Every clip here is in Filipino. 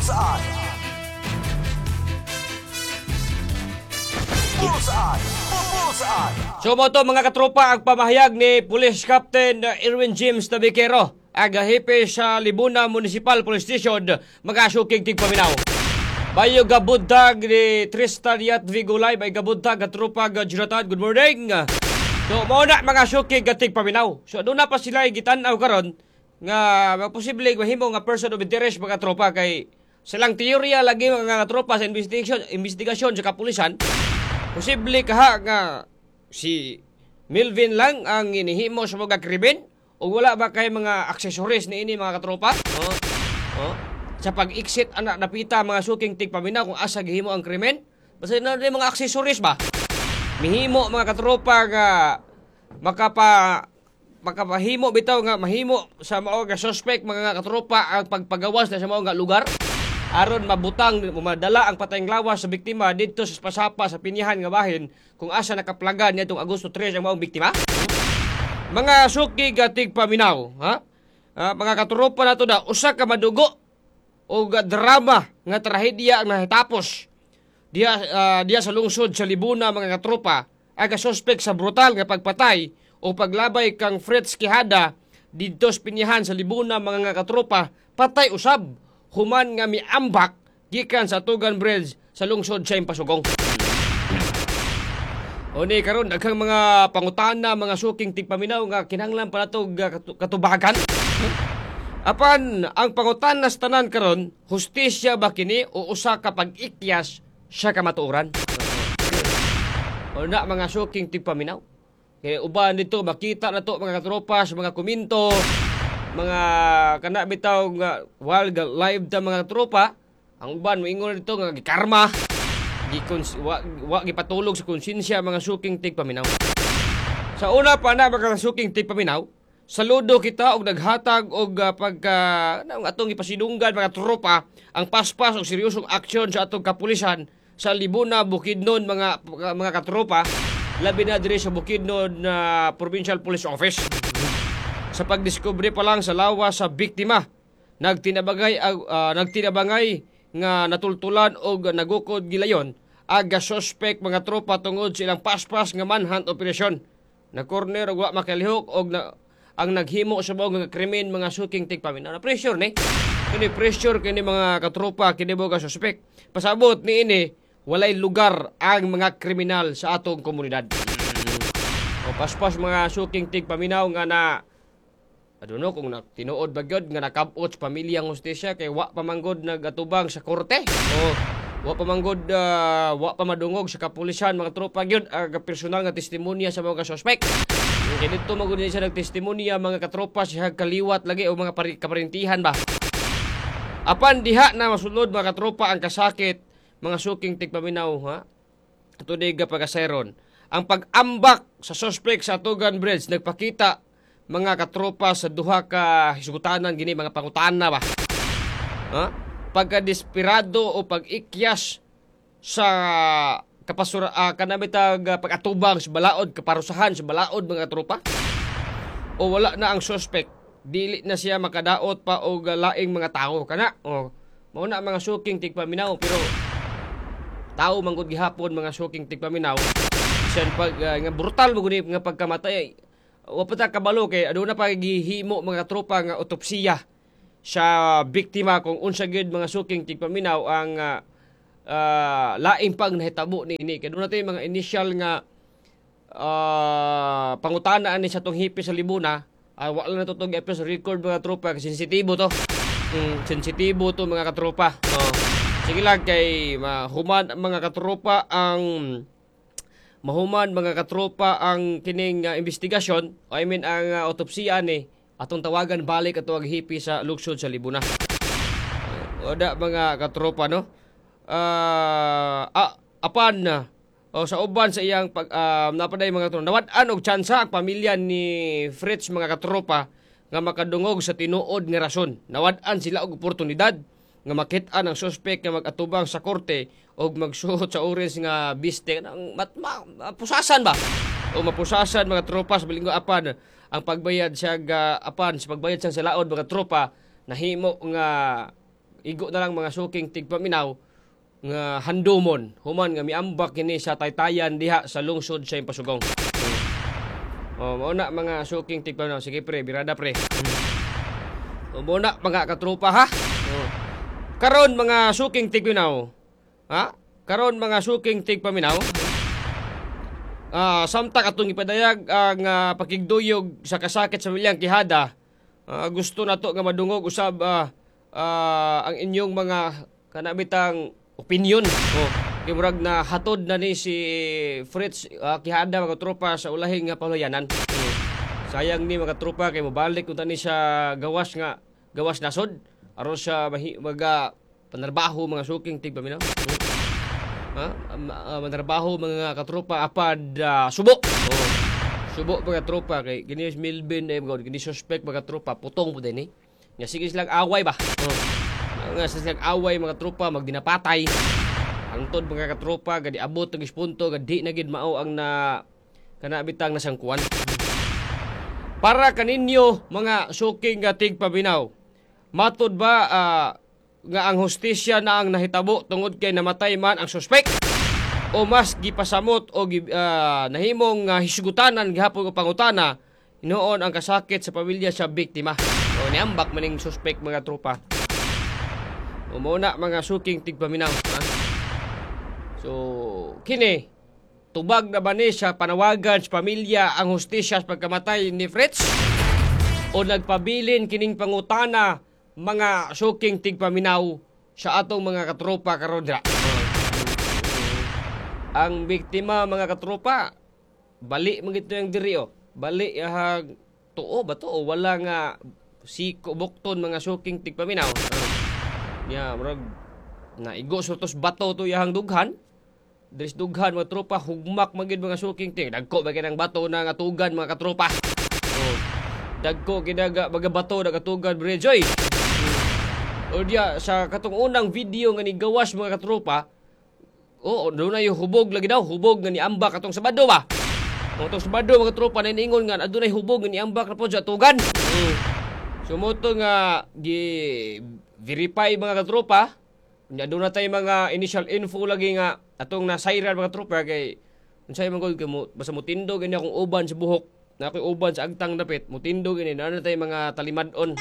Bullseye! Bullseye! Bullseye! So mo to mga katropa ang pamahayag ni Police Captain Erwin James Tabikero, agahipe sa Libuna Municipal Police Station, mag-asukig tigpaminaw. Bayo gabuntag ni Tristan Yat Vigulay, may gabuntag katropa Jonathan, good morning. So mo na mga asukig tigpaminaw. So doon na pa sila gitanaw karon nga posible mahimo nga person of interest mga tropa kay silang teorya lagi mga tropa sa investigasyon sa kapulisan. Posible kaha nga si Melvin lang ang inihimo sa mga krimen o wala ba kay mga accessories ni ini mga katropa? Sa pag-exit anak napita mga suking tigpaminaw kung asa gihimo ang krimen? Basta na mga accessories ba? Mihimo mga katropa nga makapahimo bitaw nga mahimo sa mao nga suspect mga katropa ang pagpagawas na sa mao nga lugar aron mabutang madala ang patayng lawas sa biktima dito sa pasapa sa pinyahan nga bahin kung asa nakaplagan niya itong Agosto 3 ang maong biktima. Mga suki gatig paminaw, mga katropa nato na usa ka madugo o drama nga trahedya ang nahitapos diya sa lungsod sa Libuna mga katropa aga suspect sa brutal nga pagpatay o paglabay kang Fritz Quijada dito sa pinyahan sa Libuna mga katropa, patay usab human nga miambak gikan sa Tugan Bridge sa lungsod sa Impasugong. O ni karon daghang mga pangutana mga suking tigpaminaw nga kinahanglan pa nato katubagan. Apan ang pangutana sa tanan karon, hustisya ba kini o usa ka pag-ikyas sa kamatuoran? O na mga suking tigpaminaw. Kaya uban dito makita na to mga katropa sa mga komento, mga kana bitaw nga while live ta mga tropa, ang uban moingon dito nga gikarma, wa gipatulog sa konsensya mga suking tigpaminaw. Sa una pa na mga suking tigpaminaw, saludo kita og naghatag og atong ipasidunggan mga tropa ang paspas og seryosong aksyon sa atong kapulisan sa Libuna, Bukidnon mga katropa, labi na diri sa Bukidnon Provincial Police Office. Sa pagdiskubre pa lang sa lawas sa biktima, nagtinabangay nga natultulan o nagukod gilayon aga suspect mga tropa tungod sa ilang paspas nga manhunt operation. Nagkorner og wa makalihok og ang naghimo sa mga krimen mga suking tigpaminaw. Na pressure ni. Kini pressure kini mga katropa kini mga suspect. Pasabot ni ini walay lugar ang mga kriminal sa atong komunidad. O paspas mga suking tigpaminaw nga na aduno kung tinuod ba gyud nga nakabot sa pamilyang hustisya kay wa pa manggod nagatubang sa korte o wa pa manggod wa pa madungog sa kapulisan mga tropa gyud ang personal nga testimonya sa mga suspect. Kaya dito magud siya nagtestimonya mga katropa siya kaliwat lagi o mga kaparintihan ba. Apan diha na masulod mga katropa ang kasakit mga suking tigpaminaw Tudig pagkasayron. Ang pag-ambak sa suspect sa Tugan Bridge nagpakita mga katropa sa duha ka hisgutanan gini mga pangutana ba. Pagka-desperado o pag-ikyas sa kanabitag pag-atubang sa balaod, kaparusahan sa balaod mga tropa. O wala na ang suspect, dili na siya makadaot pa og laing mga tao kana. O mao na mga suking tigpaminaw pero tao manggod gihapon mga suking tigpaminaw. Siya pag nga brutal mo guni nga pagkamatay. Wa pa ta kabalo kay aduna pa gihimo mga tropa nga otopsiya sa biktima kung unsa gyud mga suking tigpaminaw ang laing pang nahitabo ni kay doon natin mga initial nga pangutana ani sa tong hipi sa Libuna. Wala na to tong episode record mga tropa kasi sensitibo to. Sensitibo to mga katropa. Sige lang kay mahuman mga katropa ang kining investigasyon, ang autopsiya ni atong tawagan balik ato ang hipi sa lugsod sa Libuna. Oda mga katropa no. Apan sa uban sa iyang napaday mga katropa. Nawad-an og tsansa ang pamilya ni Fritz mga katropa nga makadungog sa tinuod nga rason. Nawad-an sila og oportunidad nga makit-an ang suspect nga mag-atubang sa korte o magsuot sa orange nga biste pusasan ba o mapusasan mga tropa sa bilinggo apan ang pagbayad siya apan sa pagbayad siya sa laod mga tropa nahimo nga igo na lang mga suking tigpaminaw nga handumon human nga miambak kini sa taytayan diha sa lungsod sa Impasugong. Mao na mga suking tigpaminaw. Sige pre, birada pre. Mao na mga katropa ha. Karon mga suking tigpaminaw. Ha? Karon mga suking tigpaminaw. Samtak atong ipadayag ang pakigduyog sa kasakit sa milyang kihada. Gusto nato nga madungog usab ang inyong mga kanabitang opinion. Kay murag na hatod na ni si Fritz kihada mga tropa sa ulahing nga pahulayanan. Sayang ni mga tropa kay mobalik unta ni sa gawas nasod aron sa maga panarbaho mga suking tigpaminaw. Manarbaho mga katropa apad subo. Subo mga tropa kay gini Milben gini suspect mga tropa putong pud ni. Nga sige silang away ba. Nga silang away mga tropa magdinapatay. Hangtod mga katropa gadi abot ng ispunto gadi na gid mao ang na kanabitang nasangkuan. Para kaninyo mga suking tigpaminaw. Matod ba nga ang hustisya na ang nahitabo tungod kay namatay man ang suspect o mas gipasamot o nahimong hisgutanan gihapon og pangutana noon ang kasakit sa pamilya sa biktima o niambak maning suspect mga tropa. Umuna mga suking tigpaminaw. So kini tubag na ba ni sa panawagan sa pamilya ang hustisya sa pagkamatay ni Fritz o nagpabilin kining pangutana mga suking tigpaminaw sa atong mga katropa karon dira. Ang biktima mga katropa bali man gito yang diri bali tuo ba to o wala nga siko bukton mga suking tigpaminaw. Murag naigo sa tos bato to yahang dughan. Dres dughan mga tropa hugmak magid mga suking ting dagko ba kinang bato na nga tugan mga katropa. Dagko kinaga baga bato na katugan Brejoy. O diya, sa katong unang video nga ni gawas mga katropa, doon na yung hubog lagi daw, hubog nga ni ambak katong Sabado ba? Katong Sabado mga katropa na iningon nga, doon na yung hubog nga ni ambak na po sa tugan. So mo to nga, verify mga katropa, doon na tayo mga initial info lagi nga, atong nasayran mga katropa, kay, unsay mga basta mo tindog, ganyan akong uban sa buhok, na ako'y uban sa agtang dapit, mo tindog, ganyan, na tayo mga talimadon.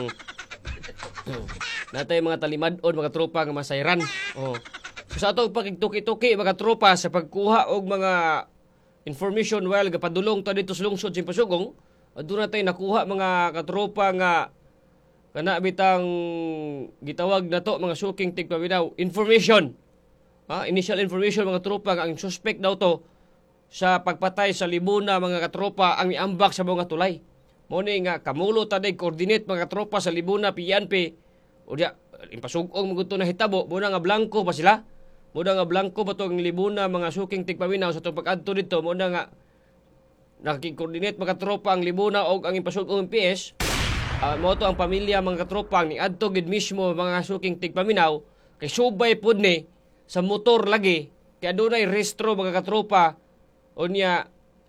Natay mga talimadon mga tropa nga masayran. So sa atong pagtuki-tuki mga tropa sa pagkuha og mga information while gapadulong ta dito sa lungsod sa Impasugong, aduna tay nakuha mga katropa nga kana bitang gitawag na to mga suking tigpaminaw information. Initial information mga tropa nga ang suspect daw to sa pagpatay sa Libuna mga katropa ang miambak sa mga tulay. Mo ni nga kamulo ta day coordinate mga tropa sa Libuna PNP o diya Impasugong maguto na hitabo muna nga blanco pa sila. Muna nga blanco ba tong Libuna mga suking tigpaminaw sa itong pag-adto dito. Muna nga nakikoordinate mga tropa ang Libuna o ang Impasugong PS. Mo to ang pamilya mga tropa ni adto gid mismo mga suking tigpaminaw kay subay pud ni sa motor lagi kay adunay restro mga katropa o niya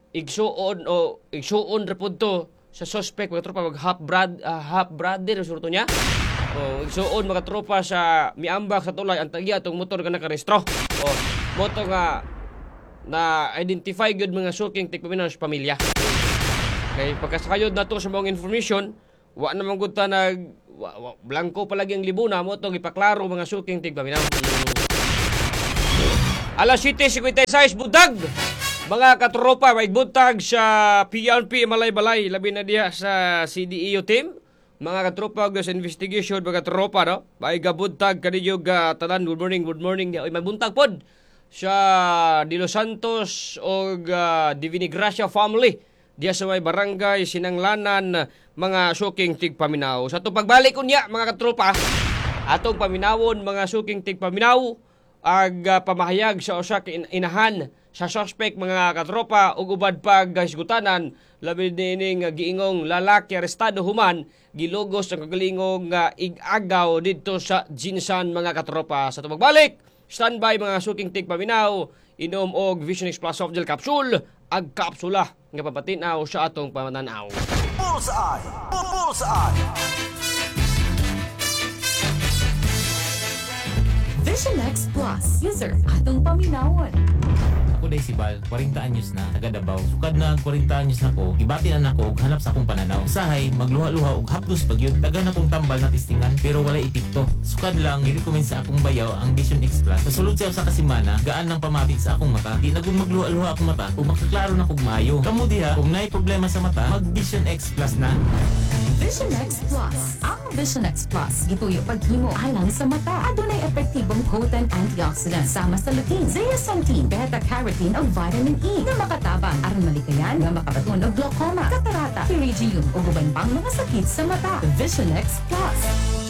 igsuon ra pud to sa suspect mga tropa mag half brother surto niya. Igsuon mga tropa sa miambak sa tulay ang tagya tong motor nga nakarestro. Moto nga na identify gyud mga suking tigpaminaw sa pamilya. Kay pagkasakayod na to sa mga information, wa naman gud ta blanco palagi ang Libuna mo to gipaklaro mga suking tigpaminaw. Alas 7:56 budag. Mga katropa, may buntag sa PNP Malay-Balay, labi na diya sa CDEO team. Mga katropa, sa investigation, mga katropa, no? May gabuntag kanilyo tanan, good morning. May buntag pod sa De Los Santos o Divini Gracia family. Diya sa may barangay, Sinanglanan, mga suking tigpaminaw. Sa itong pagbalik unya, mga katropa, atong paminawon, mga suking tigpaminaw, pamahayag sa usa ka inahan sa suspect mga katropa ug ubad pag hisgutanan labi dining giingong lalaki arestado human gilugos ang kagalingong igagaw didto sa Jinsan mga katropa. Sa tumagbalik standby mga suking tigpaminaw inom og Vision X Plus Soft Gel Capsule ag kapsula nga papatinaw sa atong pamatan-aw. Bullseye! Bullseye! Vision X Plus. User atong paminawon. Ako day si Bal, 40 anyos na, taga Davao. Sukad na 40 anyos na ko, gibati na nako og hanap sa akong pananaw. Usahay, magluha-luha og haplos pagyud, taga na kong tambal na tistingan, pero wala epekto. Sukad lang, i-recommend sa akong bayaw ang Vision X Plus. Kasulod siya sa kasimana, gaan ng pamapit sa akong mata. Di na kung magluha-luha akong mata, kung makaklaro na kog maayo. Kamu diha, kung naay problema sa mata, mag Vision X Plus na. Vision X Plus. Ang Vision X Plus gituyo paghimo alang sa mata. Adunay epektibong potent antioxidant sama sa lutein, zeaxanthin, beta-carotene ug vitamin E nga makatabang aron malikayan nga makabaton og glaucoma, katarata, pterygium ug uban pang mga sakit sa mata. Vision X Plus.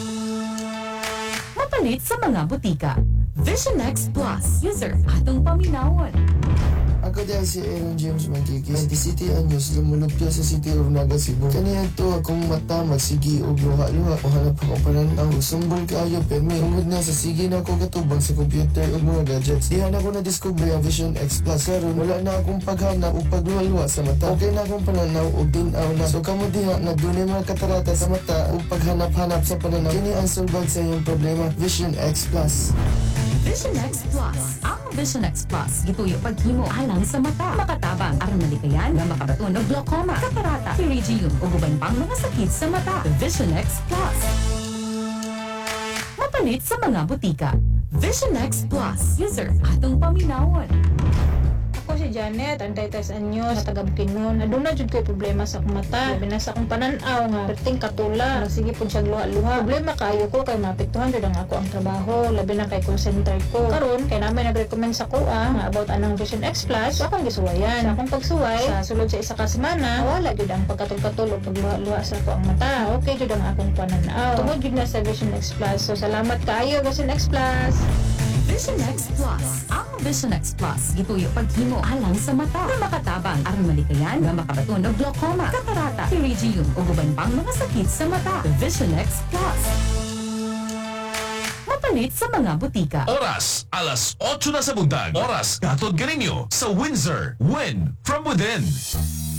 Mapalit sa mga butika. Vision X Plus. User atong paminawon. Ako dahil si Aaron James Mantikis, 27 anyos, lumulupyo sa City of Naga, Cebu. Kaniya to akong mata, magsigi o luha-luha. O hanap akong pananaw, sumbol kaayo, permi. Ungod na sa sige na ako katubang sa computer o mga gadgets. Dihan ako na-discover ang Vision X Plus. Karon wala na akong paghanap o pagluha-luha sa mata. Okay na akong pananaw o dinaw na. So kamo diha na dunay mga katarata sa mata o paghanap-hanap sa pananaw. Kini ang sulbad sa iyong problema, Vision X Plus. Vision X Plus. Ang Vision X Plus gituyo paghimo alang sa mata, makatabang aron malikayan nga makabaton og glaucoma, katarata, pterygium ug uban pang mga sakit sa mata. Vision X Plus. Mapalit sa mga butika. Vision X Plus. User atong paminawon. Ako si Janet, 33 anyos, na taga Bukidnon. Aduna jud ko'y problema sa akong mata. Labi na sa akong pananaw nga perting katula. Sige po siya luha-luha. Problema kayo ko kay mapektuhan jud ang ako ang trabaho. Labi na kay call center ko. Karon kay namin nag-recommend sa kuha nga about anang Vision X Plus. So akong gisuwayan. Sa akong pagsuway, sa sulod sa isa ka semana, wala jud ang pagkatul-katul o pagluha-luha sa ako ang mata. Okay jud ang akong pananaw. Tungod jud na sa Vision X Plus. So salamat kayo Vision X Plus. Vision X Plus. Ang Vision X Plus gituyo paghimo alang sa mata nga makatabang aron malikayan nga makabaton og glaucoma, katarata, pterygium ug uban pang mga sakit sa mata. Vision X Plus. Mapalit sa mga butika. Oras, alas 8 na sa buntag. Oras, katod ganinyo sa Windsor. Win from within.